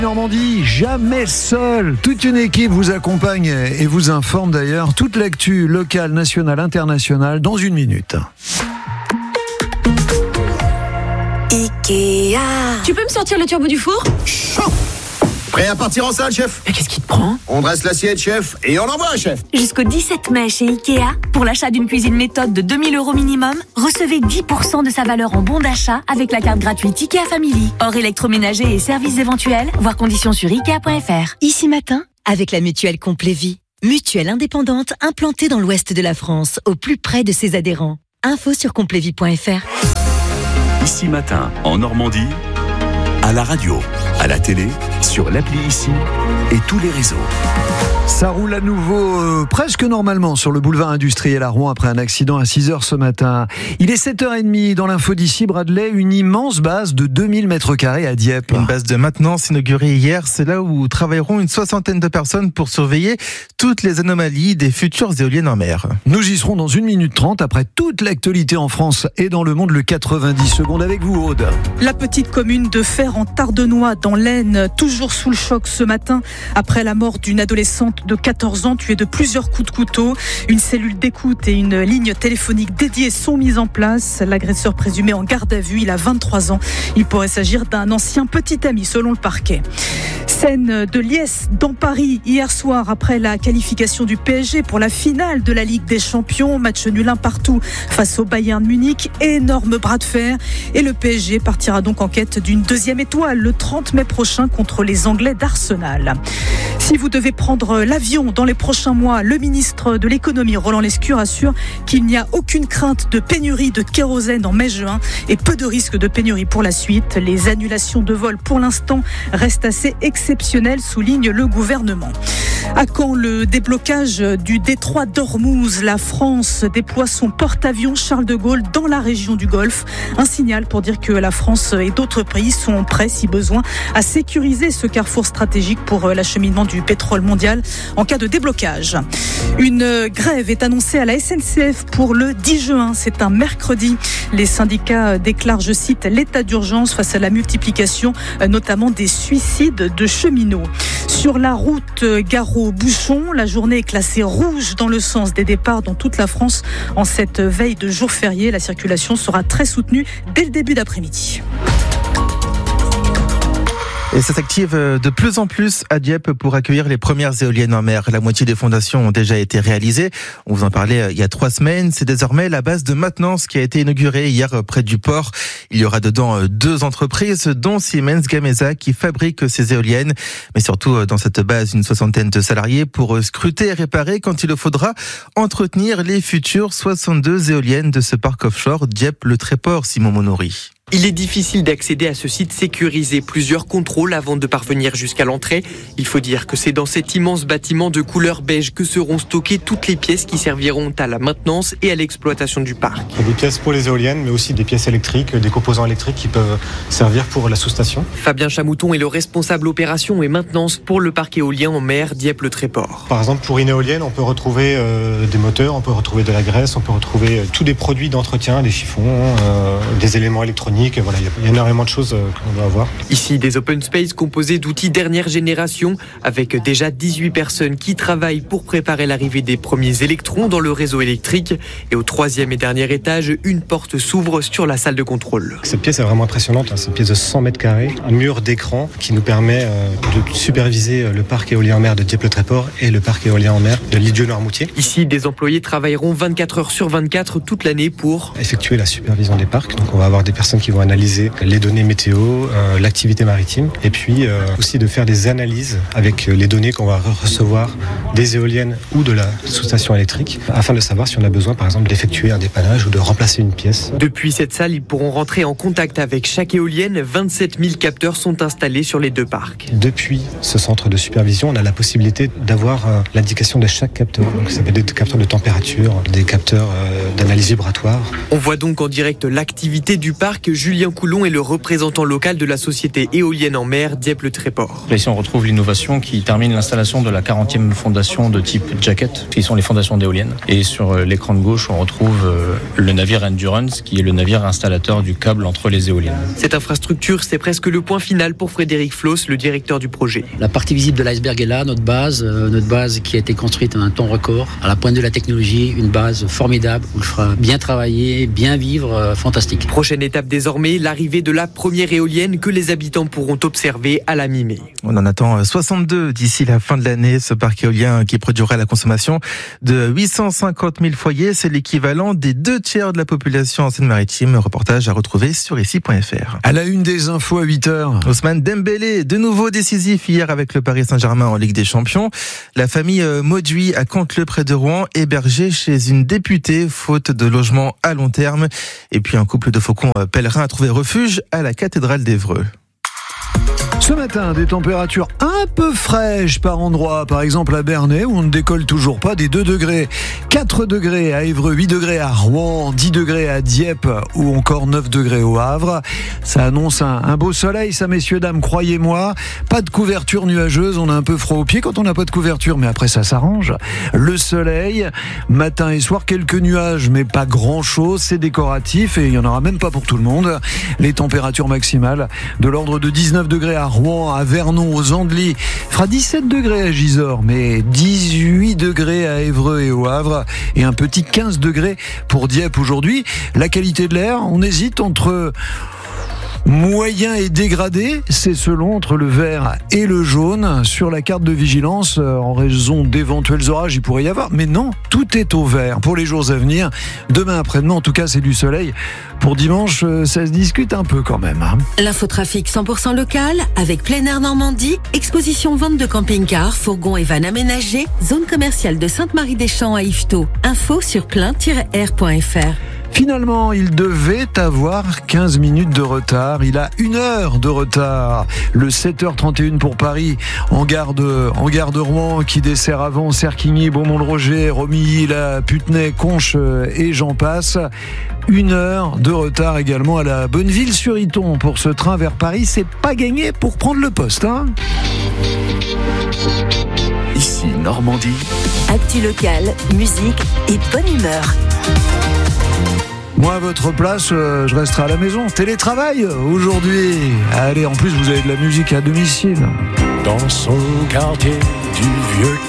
Normandie, jamais seul. Toute une équipe vous accompagne et vous informe d'ailleurs. Toute l'actu locale, nationale, internationale dans une minute. Ikea. Tu peux me sortir le turbo du four ? Chaud. Prêt à partir en salle, chef ? Mais qu'est-ce qui te prend ? On dresse l'assiette, chef, et on envoie, chef. Jusqu'au 17 mai chez Ikea, pour l'achat d'une cuisine méthode de 2 000 € minimum, recevez 10% de sa valeur en bon d'achat avec la carte gratuite Ikea Family. Hors électroménager et services éventuels, voir conditions sur Ikea.fr. Ici matin, avec la mutuelle Complet Vie. Mutuelle indépendante implantée dans l'ouest de la France, au plus près de ses adhérents. Info sur completvie.fr. Ici matin, en Normandie, à la radio, à la télé, sur l'appli Ici et tous les réseaux. Ça roule à nouveau presque normalement sur le boulevard industriel à Rouen après un accident à 6h ce matin. Il est 7h30 dans l'info d'ici, Bradley, une immense base de 2000 m² à Dieppe. Une base de maintenance inaugurée hier, c'est là où travailleront une 60aine de personnes pour surveiller toutes les anomalies des futures éoliennes en mer. Nous y serons dans 1 minute 30 après toute l'actualité en France et dans le monde, le 90 secondes avec vous, Aude. La petite commune de Fer en Tardenois dans l'Aisne, toujours sous le choc ce matin après la mort d'une adolescente de 14 ans tuée de plusieurs coups de couteau. Une cellule d'écoute et une ligne téléphonique dédiée sont mises en place. L'agresseur présumé en garde à vue, il a 23 ans. Il pourrait s'agir d'un ancien petit ami selon le parquet. Scène de liesse dans Paris hier soir après la qualification du PSG pour la finale de la Ligue des Champions. Match nul 1 partout face au Bayern Munich. Énorme bras de fer. Et le PSG partira donc en quête d'une deuxième étoile le 30 mai prochain contre les Anglais d'Arsenal. Si vous devez prendre l'avion dans les prochains mois, le ministre de l'économie Roland Lescure assure qu'il n'y a aucune crainte de pénurie de kérosène en mai-juin et peu de risque de pénurie pour la suite. Les annulations de vol pour l'instant restent assez exceptionnelles, souligne le gouvernement. À quand le déblocage du détroit d'Ormuz? La France déploie son porte-avions Charles de Gaulle dans la région du Golfe. Un signal pour dire que la France et d'autres pays sont prêts, si besoin, à sécuriser ce carrefour stratégique pour l'acheminement du pétrole mondial en cas de déblocage. Une grève est annoncée à la SNCF pour le 10 juin. C'est un mercredi. Les syndicats déclarent, je cite, l'état d'urgence face à la multiplication, notamment des suicides de cheminots. Sur la route Garo-Bouchon, la journée est classée rouge dans le sens des départs dans toute la France. En cette veille de jour férié, la circulation sera très soutenue dès le début d'après-midi. Et ça s'active de plus en plus à Dieppe pour accueillir les premières éoliennes en mer. La moitié des fondations ont déjà été réalisées. On vous en parlait il y a 3 semaines. C'est désormais la base de maintenance qui a été inaugurée hier près du port. Il y aura dedans 2 entreprises, dont Siemens Gamesa, qui fabrique ces éoliennes. Mais surtout, dans cette base, une 60aine de salariés pour scruter et réparer quand il le faudra, entretenir les futures 62 éoliennes de ce parc offshore Dieppe-le Tréport, Simon Monori. Il est difficile d'accéder à ce site sécurisé. Plusieurs contrôles avant de parvenir jusqu'à l'entrée. Il faut dire que c'est dans cet immense bâtiment de couleur beige que seront stockées toutes les pièces qui serviront à la maintenance et à l'exploitation du parc. Il y a des pièces pour les éoliennes, mais aussi des pièces électriques, des composants électriques qui peuvent servir pour la sous-station. Fabien Chamouton est le responsable opération et maintenance pour le parc éolien en mer Dieppe-le Tréport. Par exemple, pour une éolienne, on peut retrouver des moteurs, on peut retrouver de la graisse, on peut retrouver tous des produits d'entretien, des chiffons, des éléments électroniques. Voilà, il y a énormément de choses qu'on doit avoir. Ici, des open space composés d'outils dernière génération, avec déjà 18 personnes qui travaillent pour préparer l'arrivée des premiers électrons dans le réseau électrique. Et au 3e et dernier étage, une porte s'ouvre sur la salle de contrôle. Cette pièce est vraiment impressionnante. C'est une pièce de 100 mètres carrés, un mur d'écran qui nous permet de superviser le parc éolien en mer de Dieppe-le Tréport et le parc éolien en mer de Lisieux-Noirmoutier. Ici, des employés travailleront 24 heures sur 24 toute l'année pour effectuer la supervision des parcs. Donc on va avoir des personnes qui vont analyser les données météo, l'activité maritime, et puis aussi de faire des analyses avec les données qu'on va recevoir des éoliennes ou de la sous-station électrique, afin de savoir si on a besoin, par exemple, d'effectuer un dépannage ou de remplacer une pièce. Depuis cette salle, ils pourront rentrer en contact avec chaque éolienne. 27 000 capteurs sont installés sur les 2 parcs. Depuis ce centre de supervision, on a la possibilité d'avoir l'indication de chaque capteur. Donc ça peut être des capteurs de température, des capteurs d'analyse vibratoire. On voit donc en direct l'activité du parc Julien Coulon est le représentant local de la société éolienne en mer Dieppe-le Tréport. Là, ici, on retrouve l'innovation qui termine l'installation de la 40e fondation de type jacket, qui sont les fondations d'éoliennes. Et sur l'écran de gauche, on retrouve le navire Endurance, qui est le navire installateur du câble entre les éoliennes. Cette infrastructure, c'est presque le point final pour Frédéric Floss, le directeur du projet. La partie visible de l'iceberg est là, notre base qui a été construite en un temps record, à la pointe de la technologie, une base formidable où il fera bien travailler, bien vivre, fantastique. Prochaine étape désormais, l'arrivée de la première éolienne que les habitants pourront observer à la mi-mai. On en attend 62 d'ici la fin de l'année. Ce parc éolien qui produira la consommation de 850 000 foyers, c'est l'équivalent des 2/3 de la population en Seine-Maritime. Reportage à retrouver sur ici.fr. À la une des infos à 8h. Ousmane Dembélé, de nouveau décisif hier avec le Paris Saint-Germain en Ligue des Champions. La famille Mauduit à Canteleu près de Rouen, hébergée chez une députée faute de logement à long terme. Et puis un couple de faucons pèlerins a trouvé refuge à la cathédrale d'Évreux. Ce matin, des températures un peu fraîches par endroits, par exemple à Bernay où on ne décolle toujours pas des 2 degrés. 4 degrés à Évreux, 8 degrés à Rouen, 10 degrés à Dieppe ou encore 9 degrés au Havre. Ça annonce un beau soleil, ça messieurs, dames, croyez-moi. Pas de couverture nuageuse, on a un peu froid aux pieds quand on n'a pas de couverture, mais après ça s'arrange. Le soleil, matin et soir, quelques nuages, mais pas grand-chose, c'est décoratif et il n'y en aura même pas pour tout le monde. Les températures maximales de l'ordre de 19 degrés à Rouen, à Vernon, aux Andelys, fera 17 degrés à Gisors, mais 18 degrés à Évreux et au Havre, et un petit 15 degrés pour Dieppe aujourd'hui. La qualité de l'air, on hésite entre moyen et dégradé, c'est selon entre le vert et le jaune. Sur la carte de vigilance, en raison d'éventuels orages, il pourrait y avoir, mais non, tout est au vert pour les jours à venir. Demain après-demain, en tout cas, c'est du soleil. Pour dimanche, ça se discute un peu quand même. L'infotrafic 100% local, avec Plein Air Normandie, exposition vente de camping-cars, fourgons et vannes aménagés, zone commerciale de Sainte-Marie-des-Champs à Yvetot. Info sur plein-air.fr. Finalement, il devait avoir 15 minutes de retard. Il a 1 heure de retard. Le 7h31 pour Paris, en gare de Rouen, qui dessert avant Serquigny, Beaumont-le-Roger, Romilly, la Putenay, Conches et j'en passe. 1 heure de retard également à la Bonneville-sur-Iton pour ce train vers Paris. C'est pas gagné pour prendre le poste, hein. Ici Normandie. Actu locale, musique et bonne humeur. Moi, à votre place, je resterai à la maison. Télétravail aujourd'hui. Allez, en plus, vous avez de la musique à domicile. Dans son quartier du vieux